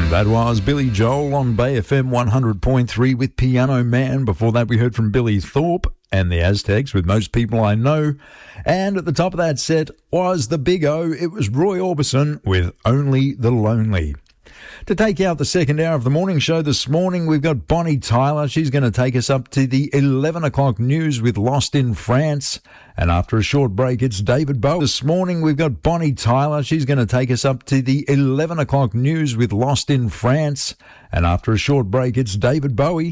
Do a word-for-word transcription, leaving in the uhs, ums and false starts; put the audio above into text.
That was Billy Joel on Bay F M one hundred point three with Piano Man. Before that, we heard from Billy Thorpe and the Aztecs with Most People I Know. And at the top of that set was the Big O. It was Roy Orbison with Only the Lonely. To take out the second hour of the morning show this morning, we've got Bonnie Tyler. She's going to take us up to the eleven o'clock news with Lost in France. And after a short break, it's David Bowie. This morning, we've got Bonnie Tyler. She's going to take us up to the eleven o'clock news with Lost in France. And after a short break, it's David Bowie.